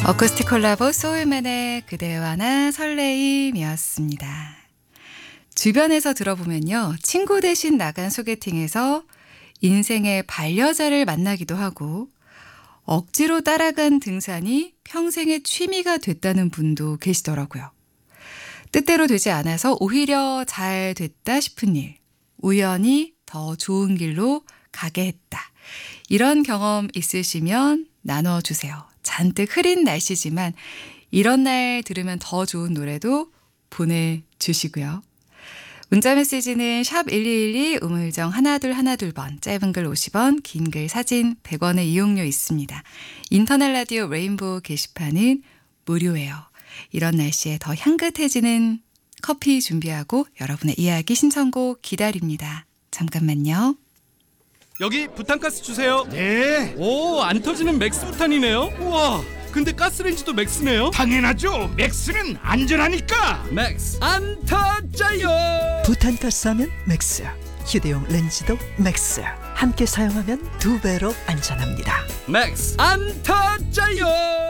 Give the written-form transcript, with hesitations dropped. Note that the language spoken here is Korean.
어쿠스틱 콜라보 소울맨의 그대와 나 설레임이었습니다. 주변에서 들어보면요. 친구 대신 나간 소개팅에서 인생의 반려자를 만나기도 하고 억지로 따라간 등산이 평생의 취미가 됐다는 분도 계시더라고요. 뜻대로 되지 않아서 오히려 잘 됐다 싶은 일, 우연히 더 좋은 길로 가게 했다. 이런 경험 있으시면 나눠주세요. 잔뜩 흐린 날씨지만 이런 날 들으면 더 좋은 노래도 보내주시고요. 문자메시지는 샵 1212 우물정 1212번, 짧은 글 50원, 긴 글 사진 100원의 이용료 있습니다. 인터넷 라디오 레인보우 게시판은 무료예요. 이런 날씨에 더 향긋해지는 커피 준비하고 여러분의 이야기 신청곡 기다립니다. 잠깐만요. 여기 부탄가스 주세요. 네, 오, 안 터지는 맥스 부탄이네요. 우와, 근데 가스레인지도 맥스네요. 당연하죠. 맥스는 안전하니까. 맥스 안 터져요. 부탄가스 하면 맥스, 휴대용 렌즈도 맥스. 함께 사용하면 2배로 안전합니다. 맥스 안 터져요.